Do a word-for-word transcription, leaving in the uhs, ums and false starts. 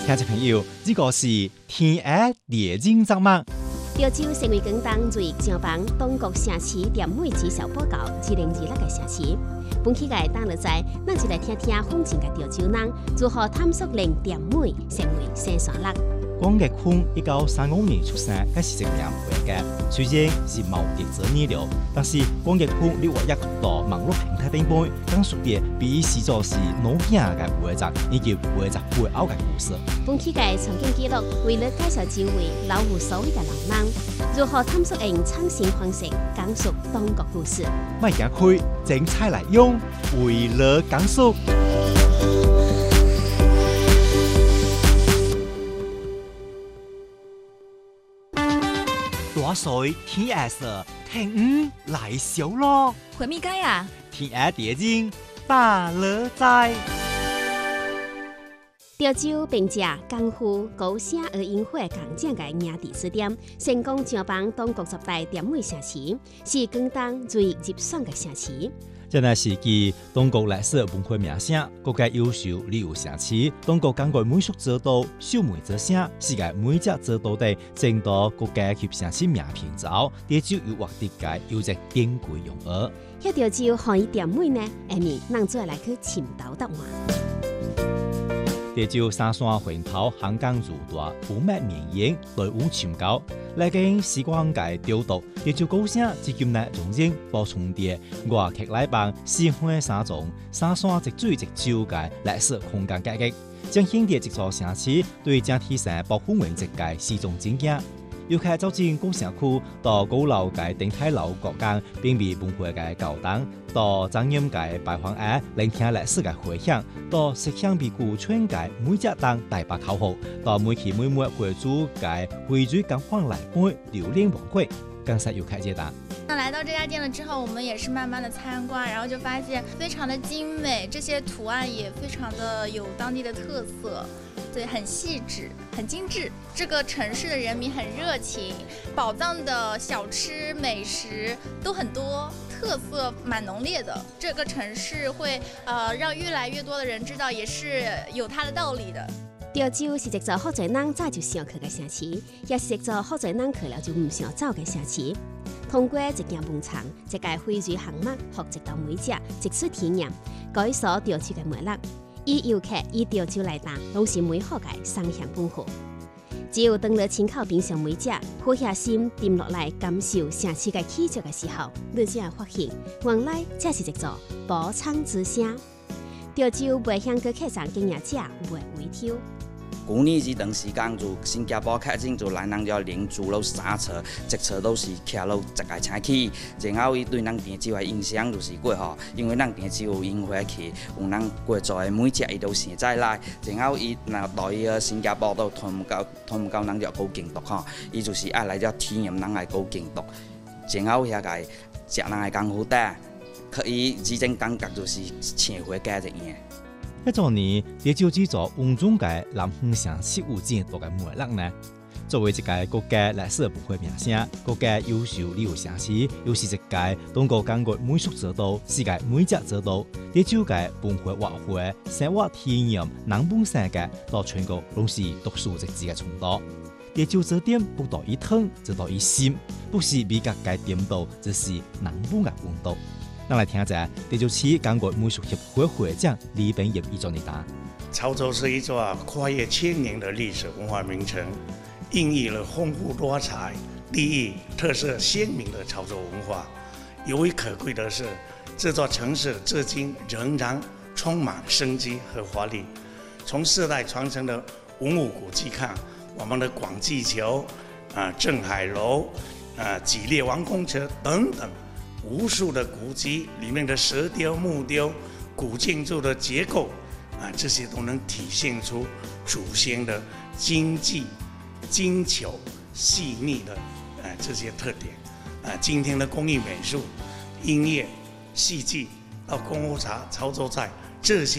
听众朋友，这个是天下猎人杂梦。 潮州成为广东瑞上邦东国城市店每绩效报告二零二六个城市。本期嘅当日在，咱就来听听风情嘅潮州人如何探索令店每成为生产力。 广岳坤一九三五年出生，佢是一名会计，虽然是冇特职业了，但是广岳坤你活跃到网络平台顶面，讲述嘅比视作是老兄嘅会集以及会集背后嘅故事。 本期嘅场景记录为了介绍周围老有所谓嘅老人，如何探索用创新方式讲述东国故事。 卖行开，精彩来用，为了讲述。大水天下色，天五来小咯。 回咪街啊？ 天下蝶精大乐在。 潮州并借功夫高声而引火工匠嘅名地词典，成功上榜东国十大店尾城市，是广东最入选嘅城市。 这乃是继东国历史文化名声、国家优秀旅游城市、东国港国美术之都、秀美之城、世界美食之都等争夺国家级城市名片之后，潮州又获得界有着珍贵荣誉。 迄潮州何以店尾呢？下面咱再来去寻找答案。 潮州三山环头，香港如大，五脉绵延，队伍深高。历经时光界调度，潮州高声至今乃重新补充伫外客来帮四海三种、三山一水一洲界历史空间价值，将显伫一座城市对整体性保护原则界四种精景。游客走进古城区，到高楼界顶泰楼国江，并为文化界教堂，到展览界拜访下，聆听历史界回响，到石乡美古村界每只当大白口号，到每期每末会主界汇聚感欢来杯榴莲王贵，感谢游客解答。 那来到这家店了之后，我们也是慢慢的参观，然后就发现非常的精美，这些图案也非常的有当地的特色。对，很细致，很精致。这个城市的人民很热情，宝藏的小吃美食都很多，特色蛮浓烈的。这个城市会呃让越来越多的人知道，也是有它的道理的。 潮州是一座好多人早就想去的城市，也是一座好多人去了就唔想走的城市。通过一件文场，一个飞鱼项目，学一道美食，一次体验，改所潮州的魅力。以游客以潮州来打，拢是美好嘅双向分合。只有当了亲口品尝美食，俯下心沉落来感受城市嘅气质嘅时候，你才会发现，原来这是一座宝藏之城。潮州卖香港客上经营者袂回头。 去年这段时间就新加坡客人就来咱了连住了三车，一车都是徛了一个车去，然后伊对咱店州的印象就是过吼，因为咱店州有樱花去，有咱过做的每只伊都现在来，然后伊若到伊个新加坡都通唔到，通唔到咱了高京都吼，伊就是爱来了体验咱的高京都，然后遐个食咱的功夫蛋，可以这种感觉就是青花加一样。 一座年，潮州这座温中界南方城市有真多嘅魅力呢。作为一个国家历史文化名声、国家优秀旅游城市，又是一个中国港国美术之都、世界美食之都，潮州嘅文化活会、生活体验、南本世界到全国拢是独树一帜嘅程度。潮州这点不到一汤，只到一心，不是美甲嘅点度，只是南本嘅温度。咱来听一下潮州市港国美术协会会长李炳业一座的答。 潮州是一座跨越千年的历史文化名城，孕育了丰富多彩、地域特色鲜明的潮州文化。尤为可贵的是，这座城市至今仍然充满生机和活力。从世代传承的文物古迹看，我们的广济桥、啊镇海楼、啊吉列王公车等等。无数的古迹里面的石雕、木雕、古建筑的结构啊，这些都能体现出祖先的精细、精巧、细腻的啊这些特点啊。今天的工艺美术、音乐、戏剧到功夫茶、潮州菜这些。